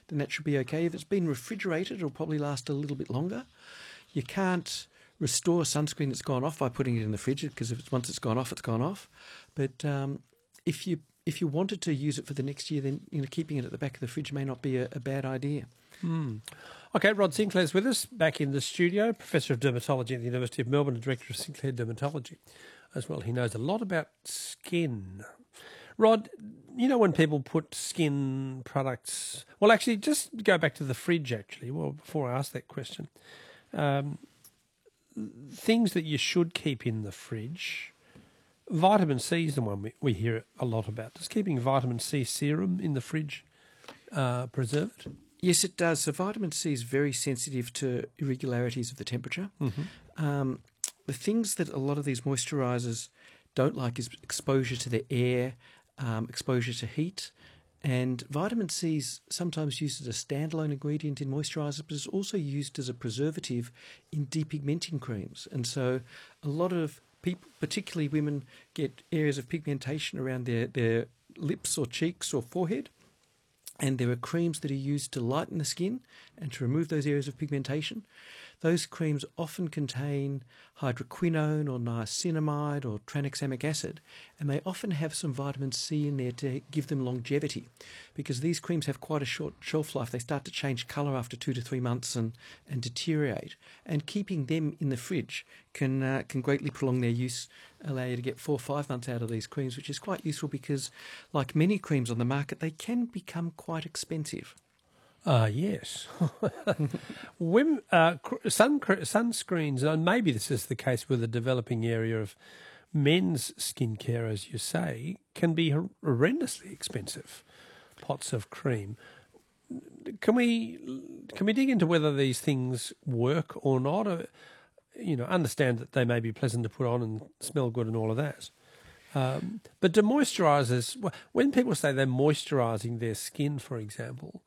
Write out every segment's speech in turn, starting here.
then that should be okay. If it's been refrigerated, it'll probably last a little bit longer. You can't restore sunscreen that's gone off by putting it in the fridge, because once it's gone off, it's gone off. But if you wanted to use it for the next year, then keeping it at the back of the fridge may not be a bad idea. Okay, Rod Sinclair's with us back in the studio, Professor of Dermatology at the University of Melbourne and Director of Sinclair Dermatology as well. He knows a lot about skin. Rod, when people put skin products... Well, actually, just go back to the fridge, actually, before I ask that question. Things that you should keep in the fridge. Vitamin C is the one we hear a lot about. Does keeping vitamin C serum in the fridge preserve it? Yes, it does. So vitamin C is very sensitive to irregularities of the temperature. The things that a lot of these moisturisers don't like is exposure to the air, exposure to heat. And vitamin C is sometimes used as a standalone ingredient in moisturisers, but it's also used as a preservative in depigmenting creams. And so a lot of people, particularly women, get areas of pigmentation around their lips or cheeks or forehead. And there are creams that are used to lighten the skin and to remove those areas of pigmentation. Those creams often contain hydroquinone or niacinamide or tranexamic acid, and they often have some vitamin C in there to give them longevity, because these creams have quite a short shelf life. They start to change colour after 2 to 3 months and deteriorate. And keeping them in the fridge can greatly prolong their use, allow you to get 4 or 5 months out of these creams, which is quite useful because, like many creams on the market, they can become quite expensive. Yes. Sunscreens, and maybe this is the case with the developing area of men's skincare, as you say, can be horrendously expensive, pots of cream. Can we dig into whether these things work or not? Understand that they may be pleasant to put on and smell good and all of that. But do moisturisers, when people say they're moisturising their skin, for example,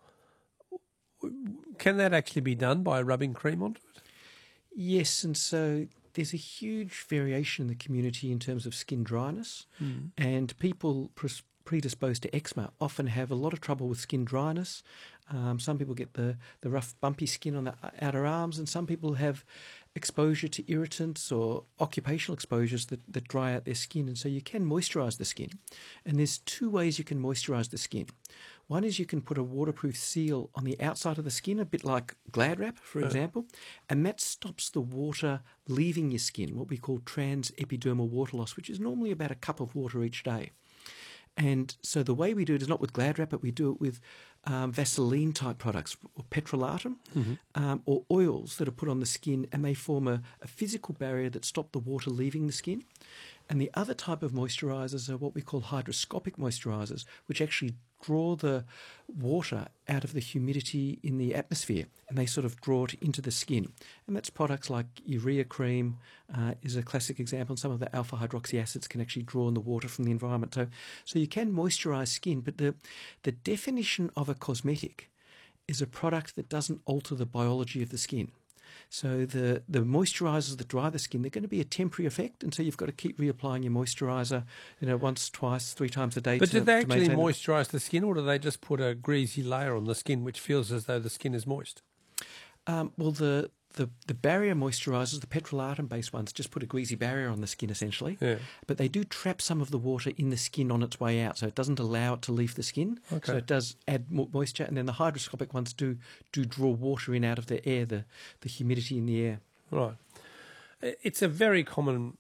can that actually be done by rubbing cream onto it? Yes, and so there's a huge variation in the community in terms of skin dryness, and people predisposed to eczema often have a lot of trouble with skin dryness. Some people get the rough bumpy skin on the outer arms, and some people have exposure to irritants or occupational exposures that dry out their skin. And so you can moisturise the skin. And there's 2 ways you can moisturise the skin. One is you can put a waterproof seal on the outside of the skin, a bit like Glad Wrap, for example, and that stops the water leaving your skin, what we call transepidermal water loss, which is normally about a cup of water each day. And so the way we do it is not with Glad Wrap, but we do it with Vaseline-type products, or petrolatum, or oils that are put on the skin, and they form a physical barrier that stop the water leaving the skin. And the other type of moisturisers are what we call hygroscopic moisturisers, which actually draw the water out of the humidity in the atmosphere, and they sort of draw it into the skin. And that's products like urea cream is a classic example, and some of the alpha hydroxy acids can actually draw in the water from the environment. So you can moisturise skin, but the definition of a cosmetic is a product that doesn't alter the biology of the skin. So the moisturisers that dry the skin, they're going to be a temporary effect, and so you've got to keep reapplying your moisturiser, once, twice, 3 times a day. But do they actually moisturise the skin, or do they just put a greasy layer on the skin which feels as though the skin is moist? Well, the barrier moisturisers, the petrolatum-based ones, just put a greasy barrier on the skin essentially. Yeah. But they do trap some of the water in the skin on its way out, so it doesn't allow it to leave the skin. Okay. So it does add more moisture, and then the hygroscopic ones do draw water in out of the air, the humidity in the air. Right. It's a very common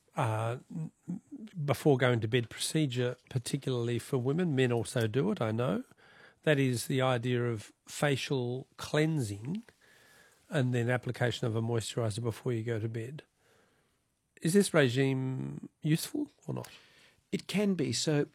before going to bed procedure, particularly for women. Men also do it, I know. That is the idea of facial cleansing and then application of a moisturiser before you go to bed. Is this regime useful or not? It can be. So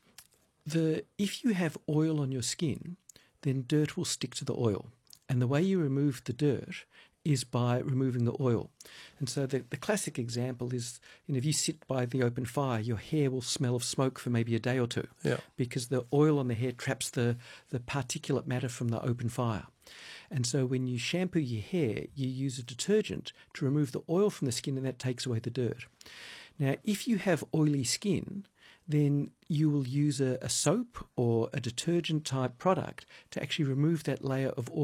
if you have oil on your skin, then dirt will stick to the oil. And the way you remove the dirt is by removing the oil. And so the classic example is, if you sit by the open fire, your hair will smell of smoke for maybe a day or 2, because the oil on the hair traps the particulate matter from the open fire. And so when you shampoo your hair, you use a detergent to remove the oil from the skin, and that takes away the dirt. Now, if you have oily skin, then you will use a soap or a detergent-type product to actually remove that layer of oil